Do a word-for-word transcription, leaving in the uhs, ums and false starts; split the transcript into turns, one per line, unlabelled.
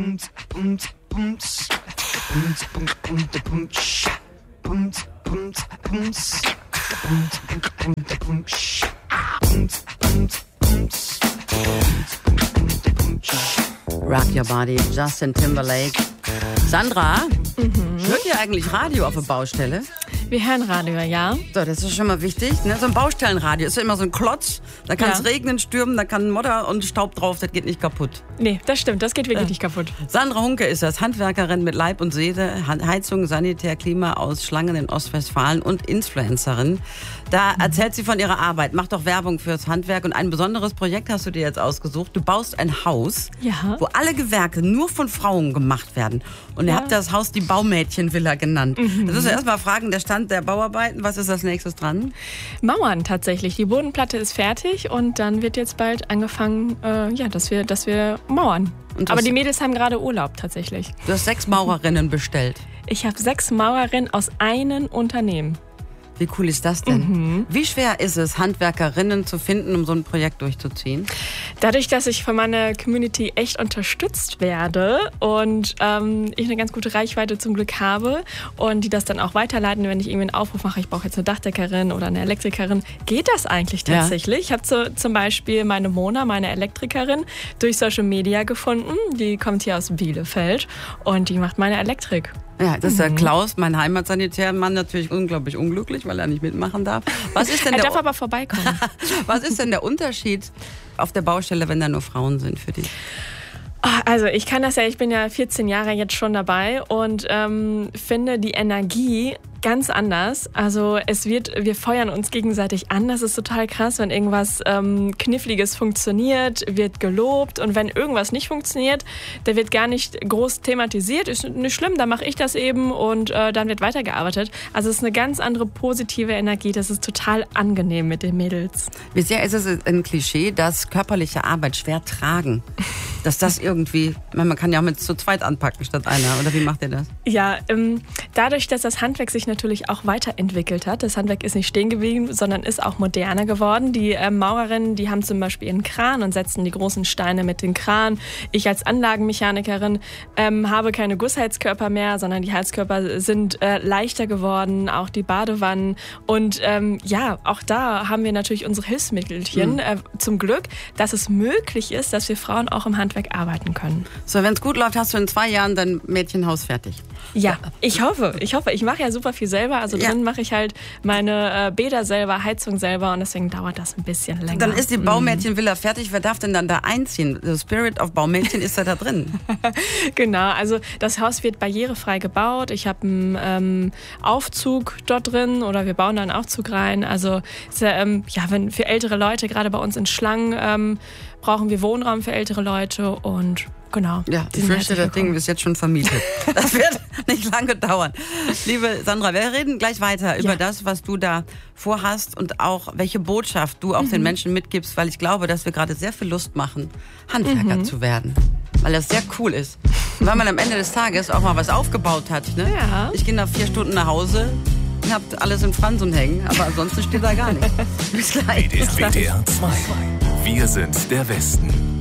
Rock Your Body, Justin Timberlake. Sandra, mhm. hört ihr eigentlich Radio auf der Baustelle?
Wir hören Radio, ja.
So, das ist schon mal wichtig. Ne? So ein Baustellenradio ist ja immer so ein Klotz. Da kann es ja. regnen, stürmen, da kann Modder und Staub drauf, das geht nicht kaputt.
Nee, das stimmt, das geht wirklich äh. nicht kaputt.
Sandra Hunke ist das, Handwerkerin mit Leib und Seele, Heizung, Sanitär, Klima aus Schlangen in Ostwestfalen und Influencerin. Da mhm. erzählt sie von ihrer Arbeit, macht doch Werbung fürs Handwerk und ein besonderes Projekt hast du dir jetzt ausgesucht. Du baust ein Haus,
ja.
wo alle Gewerke nur von Frauen gemacht werden. Und ja. ihr habt das Haus die Baumädchenvilla genannt. Mhm. Das ist erstmal Fragen, der Stand der Bauarbeiten. Was ist als nächstes dran?
Mauern tatsächlich. Die Bodenplatte ist fertig und dann wird jetzt bald angefangen, äh, ja, dass wir, dass wir mauern. Aber die Mädels haben gerade Urlaub tatsächlich.
Du hast sechs Maurerinnen bestellt.
Ich habe sechs Maurerinnen aus einem Unternehmen.
Wie cool ist das denn? Mhm. Wie schwer ist es, Handwerkerinnen zu finden, um so ein Projekt durchzuziehen?
Dadurch, dass ich von meiner Community echt unterstützt werde und ähm, ich eine ganz gute Reichweite zum Glück habe und die das dann auch weiterleiten, wenn ich irgendwie einen Aufruf mache, ich brauche jetzt eine Dachdeckerin oder eine Elektrikerin, geht das eigentlich tatsächlich. Ja. Ich habe zu, zum Beispiel meine Mona, meine Elektrikerin, durch Social Media gefunden. Die kommt hier aus Bielefeld und die macht meine Elektrik.
Ja, das ist der Klaus, mein Heimatsanitärmann, natürlich unglaublich unglücklich, weil er nicht mitmachen darf. Was ist denn
er
der
darf aber vorbeikommen.
Was ist denn der Unterschied auf der Baustelle, wenn da nur Frauen sind für dich?
Also ich kann das ja, ich bin ja vierzehn Jahre jetzt schon dabei und ähm, finde die Energie ganz anders. Also es wird, wir feuern uns gegenseitig an. Das ist total krass, wenn irgendwas ähm, Kniffliges funktioniert, wird gelobt und wenn irgendwas nicht funktioniert, da wird gar nicht groß thematisiert. Ist nicht schlimm, dann mache ich das eben und äh, dann wird weitergearbeitet. Also es ist eine ganz andere positive Energie. Das ist total angenehm mit den Mädels.
Wie sehr ist es ein Klischee, dass körperliche Arbeit schwer tragen? Dass das irgendwie, man kann ja auch mit zu zweit anpacken statt einer, oder wie macht ihr das?
Ja, ähm, dadurch, dass das Handwerk sich natürlich auch weiterentwickelt hat. Das Handwerk ist nicht stehen geblieben, sondern ist auch moderner geworden. Die äh, Maurerinnen, die haben zum Beispiel ihren Kran und setzen die großen Steine mit dem Kran. Ich als Anlagenmechanikerin ähm, habe keine Gussheizkörper mehr, sondern die Heizkörper sind äh, leichter geworden, auch die Badewannen. Und ähm, ja, auch da haben wir natürlich unsere Hilfsmittelchen. Mhm. Äh, zum Glück, dass es möglich ist, dass wir Frauen auch im Handwerk arbeiten können.
So, wenn es gut läuft, hast du in zwei Jahren dein Mädchenhaus fertig.
Ja, ich hoffe. Ich hoffe. Ich mache ja super viel selber. Also ja. drin mache ich halt meine äh, Bäder selber, Heizung selber und deswegen dauert das ein bisschen länger.
Dann ist die Baumädchenvilla fertig. Wer darf denn dann da einziehen? The Spirit of Baumädchen ist da, da drin.
Genau, also das Haus wird barrierefrei gebaut. Ich habe einen ähm, Aufzug dort drin oder wir bauen da einen Aufzug rein. Also ähm, ja, wenn für ältere Leute, gerade bei uns in Schlangen, ähm, brauchen wir Wohnraum für ältere Leute und genau.
Ja, ich fürchte, das Ding ist jetzt schon vermietet. Das wird nicht lange dauern. Liebe Sandra, wir reden gleich weiter ja. über das, was du da vorhast und auch welche Botschaft du auch mhm. den Menschen mitgibst, weil ich glaube, dass wir gerade sehr viel Lust machen, Handwerker mhm. zu werden. Weil das sehr cool ist. Und weil man am Ende des Tages auch mal was aufgebaut hat. Ne?
Ja.
Ich gehe nach vier Stunden nach Hause, habt alles in Fransen hängen, aber ansonsten steht da gar nichts. Bis gleich.
W D R zwei. Wir sind der Westen.